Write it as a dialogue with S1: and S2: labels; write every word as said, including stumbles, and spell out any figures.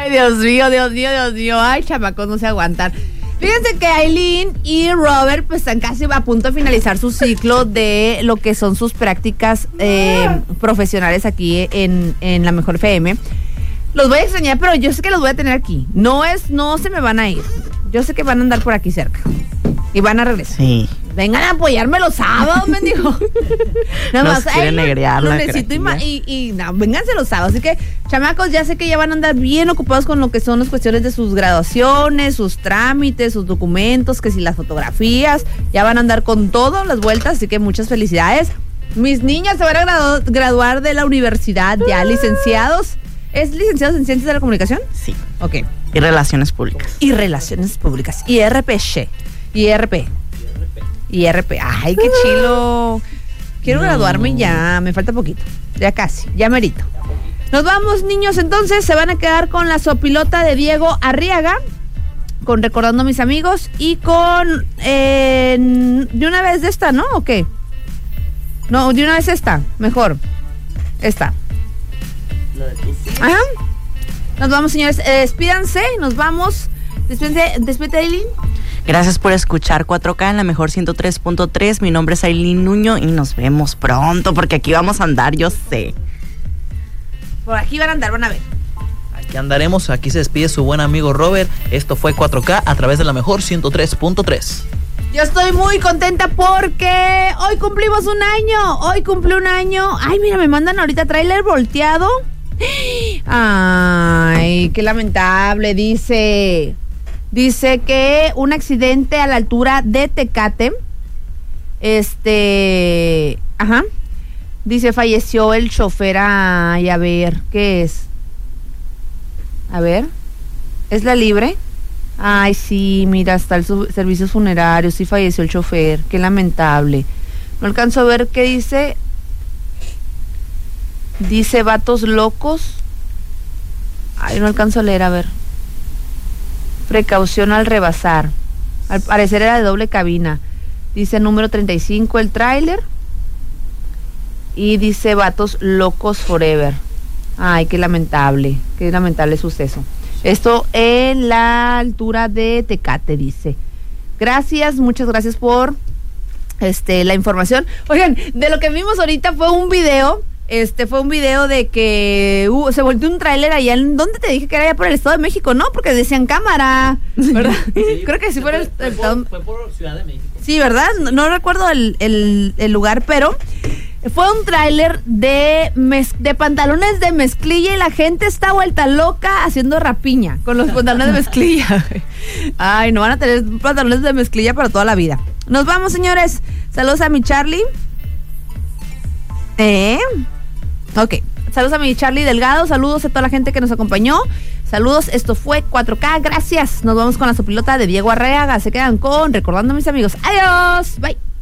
S1: Ay, Dios mío, Dios mío, Dios mío. Ay, chamacos, no se aguantan. Fíjense que Aileen y Robert pues están casi a punto de finalizar su ciclo de lo que son sus prácticas eh, profesionales aquí en, en La Mejor F M. Los voy a extrañar, pero yo sé que los voy a tener aquí. No es, no se me van a ir. Yo sé que van a andar por aquí cerca. Y van a regresar.
S2: Sí.
S1: Vengan a apoyarme los sábados, mendigo. Nada más,
S2: nos quieren negrear la
S1: necesito y, y, y no, vénganse los sábados. Así que, chamacos, ya sé que ya van a andar bien ocupados con lo que son las cuestiones de sus graduaciones, sus trámites, sus documentos, que si las fotografías, ya van a andar con todas las vueltas, así que muchas felicidades. Mis niñas se van a gradu- graduar de la universidad, ya licenciados. ¿Es licenciados en Ciencias de la Comunicación?
S2: Sí.
S1: Ok.
S2: Y Relaciones Públicas.
S1: Y Relaciones Públicas. Y R P G. Y R P. Y R P. Ay, qué chilo. Quiero no. graduarme ya. Me falta poquito. Ya casi. Ya merito. Nos vamos, niños. Entonces se van a quedar con la sopilota de Diego Arriaga. Con Recordando a Mis Amigos. Y con... Eh, de una vez de esta, ¿no? ¿O qué? No, de una vez esta. Mejor. Esta. Ajá. Nos vamos, señores. Eh, despídanse. Nos vamos. Despídense. Despídete, Aileen.
S2: Gracias por escuchar cuatro K en La Mejor ciento tres punto tres. Mi nombre es Aileen Nuño y nos vemos pronto porque aquí vamos a andar, yo sé.
S1: Por aquí van a andar, van a ver.
S3: Aquí andaremos, aquí se despide su buen amigo Robert. Esto fue cuatro K a través de La Mejor ciento tres punto tres.
S1: Yo estoy muy contenta porque hoy cumplimos un año. Hoy cumplí un año. Ay, mira, me mandan ahorita tráiler volteado. Ay, qué lamentable, dice... Dice que un accidente a la altura de Tecate, este, ajá, dice falleció el chofer. Ay, a ver, ¿qué es? A ver, ¿es la Libre? Ay, sí, mira, está el su- servicios funerarios, sí falleció el chofer, qué lamentable. No alcanzo a ver qué dice. Dice vatos locos. Ay, no alcanzo a leer, a ver. Precaución al rebasar. Al parecer era de doble cabina. Dice número treinta y cinco el tráiler. Y dice vatos locos forever. Ay, qué lamentable. Qué lamentable suceso. Esto en la altura de Tecate, dice. Gracias, muchas gracias por este la información. Oigan, de lo que vimos ahorita fue un video. Este fue un video de que uh, se volteó un tráiler allá en... ¿Dónde te dije que era allá por el Estado de México? No, porque decían cámara, ¿verdad? Sí, creo que sí fue, fue, el, el
S3: fue, por, fue por Ciudad de México.
S1: Sí, ¿verdad? No, no recuerdo el, el, el lugar, pero fue un tráiler de, mez, de pantalones de mezclilla y la gente está vuelta loca haciendo rapiña con los pantalones de mezclilla. Ay, no van a tener pantalones de mezclilla para toda la vida. Nos vamos, señores. Saludos a mi Charlie. ¿Eh? Ok, saludos a mi Charlie Delgado, saludos a toda la gente que nos acompañó, saludos, esto fue cuatro K, gracias, nos vamos con la sopilota de Diego Arriaga, se quedan con Recordando a Mis Amigos, adiós, bye.